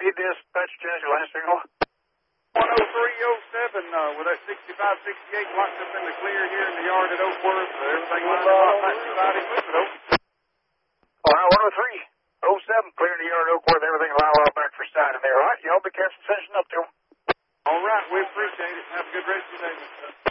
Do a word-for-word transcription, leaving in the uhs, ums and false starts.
be dispatched as your last signal? one oh three oh seven, uh, with that sixty-five sixty-eight locked up in the clear here in the yard at Oakworth. Uh, everything lined up back beside him with it, over. All right, one oh three oh seven, clear in the yard at Oakworth. Everything lined up back for side in there. All right, y'all be careful session up to them. All right, we appreciate it. Have a good rest of your day, Mister